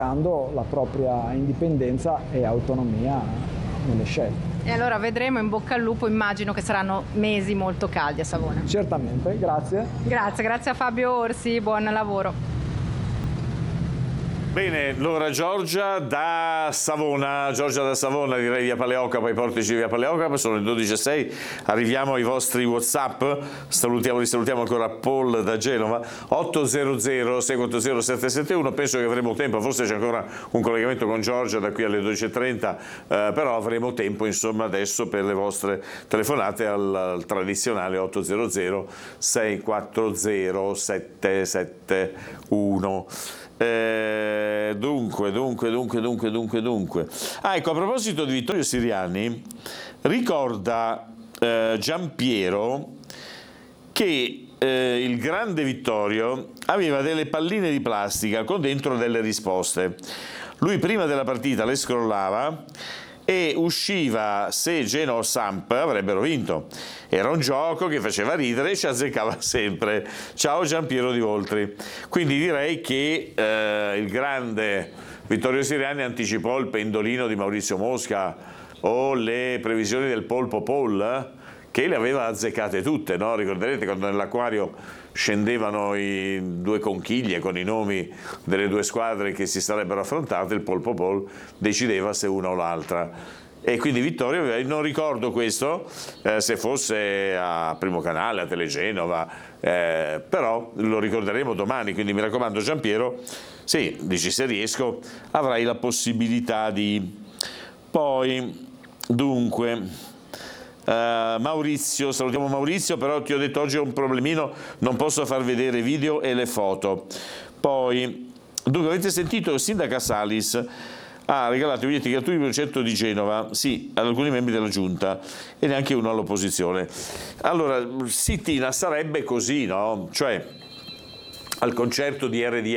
la propria indipendenza e autonomia nelle scelte. E allora vedremo, in bocca al lupo, immagino che saranno mesi molto caldi a Savona. Certamente, grazie. Grazie a Fabio Orsi, buon lavoro. Bene, allora Giorgia da Savona, direi via Paleocapa, i portici via Paleocapa, sono le 12:06, arriviamo ai vostri WhatsApp, li salutiamo ancora Paul da Genova, 800 640 771, penso che avremo tempo, forse c'è ancora un collegamento con Giorgia da qui alle 12:30, però avremo tempo insomma adesso per le vostre telefonate al tradizionale 800 640 771. Dunque. Ecco, a proposito di Vittorio Siriani, ricorda Giampiero che il grande Vittorio aveva delle palline di plastica con dentro delle risposte. Lui prima della partita le scrollava e usciva se Genoa o Samp avrebbero vinto. Era un gioco che faceva ridere e ci azzeccava sempre. Ciao Giampiero Di Voltri. Quindi direi che il grande Vittorio Siriani anticipò il pendolino di Maurizio Mosca o le previsioni del Polpo Paul, che le aveva azzeccate tutte, no? Ricorderete quando nell'acquario scendevano i due conchiglie con i nomi delle due squadre che si sarebbero affrontate, il Polpo Paul decideva se una o l'altra. E quindi Vittorio, non ricordo questo, se fosse a Primo Canale, a Telegenova, però lo ricorderemo domani, quindi mi raccomando Giampiero, sì, dici se riesco, avrai la possibilità di... Poi, dunque... Maurizio, salutiamo Maurizio, però ti ho detto oggi ho un problemino, non posso far vedere video e le foto. Poi, dunque, avete sentito il sindaco Salis ha regalato i biglietti gratuiti per il concerto di Genova, sì, ad alcuni membri della giunta e neanche uno all'opposizione. Allora, sì, Tina, sarebbe così, no? Cioè, al concerto di RDS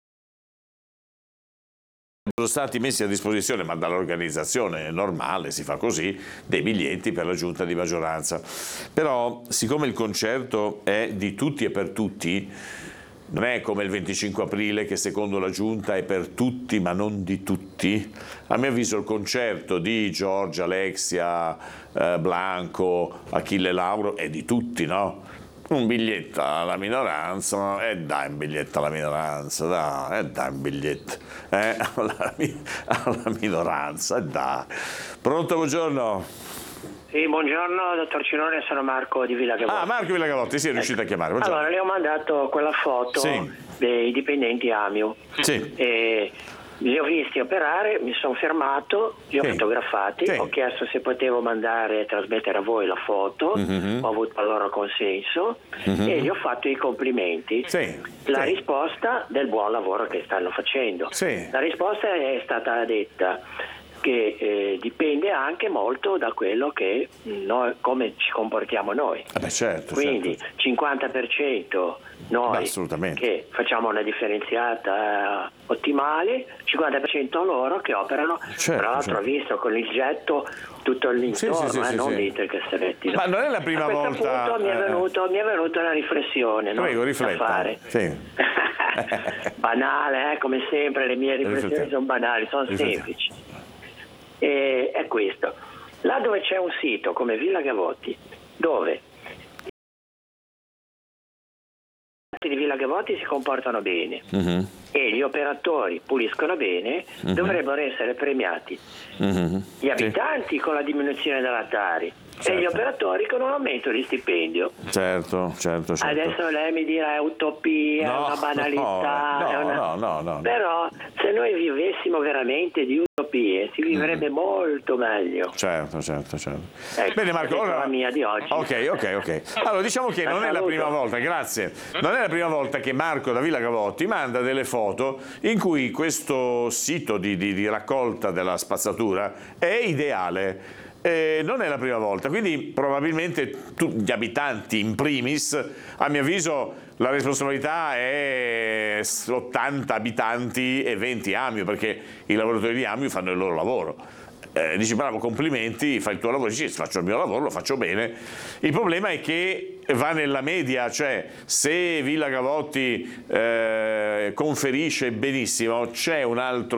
sono stati messi a disposizione, ma dall'organizzazione normale, si fa così, dei biglietti per la giunta di maggioranza. Però, siccome il concerto è di tutti e per tutti, non è come il 25 aprile che secondo la giunta è per tutti ma non di tutti. A mio avviso il concerto di Giorgia, Alexia, Blanco, Achille Lauro è di tutti, no? Un biglietto alla minoranza, dai un biglietto alla minoranza, dai un biglietto alla minoranza, dai. Pronto, buongiorno? Sì, buongiorno dottor Cinone, sono Marco di Villa Gavotti. Ah, Marco Villa Gavotti, sì, è riuscito a chiamare. Buongiorno. Allora, le ho mandato quella foto dei dipendenti AMIU. Sì. E li ho visti operare, mi sono fermato, li ho fotografati, ho chiesto se potevo mandare e trasmettere a voi la foto, ho avuto il loro consenso e gli ho fatto i complimenti. La risposta del buon lavoro che stanno facendo. La risposta è stata detta che dipende anche molto da quello che noi, come ci comportiamo noi. Certo, quindi 50% noi che facciamo una differenziata ottimale, 50% loro che operano. Tra l'altro ho visto con il getto tutto l'intorno, non dite che Castelletti. Ma non è la prima volta. Punto mi è venuta una riflessione. Prego, rifletta. Da fare. Banale, come sempre le mie riflessioni sono banali, sono semplici. E è questo. Là dove c'è un sito come Villa Gavotti, dove di Villa Gavotti si comportano bene e gli operatori puliscono bene, dovrebbero essere premiati gli abitanti con la diminuzione della Tari e gli operatori con un aumento di stipendio. Certo. Adesso lei mi dirà è utopia, è una banalità, no. Però se noi vivessimo veramente di utopie si vivrebbe molto meglio. Certo. Ecco, bene Marco, la mia di oggi. Ok. Allora diciamo che non è la prima volta, grazie. Non è la prima volta che Marco da Villa Gavotti manda delle foto in cui questo sito di raccolta della spazzatura è ideale. Non è la prima volta, quindi probabilmente gli abitanti in primis, a mio avviso la responsabilità è 80 abitanti e 20 AMIU, perché i lavoratori di AMIU fanno il loro lavoro. dici bravo, complimenti, fai il tuo lavoro, dici faccio il mio lavoro, lo faccio bene. Il problema è che va nella media, cioè se Villa Gavotti conferisce benissimo, c'è un altro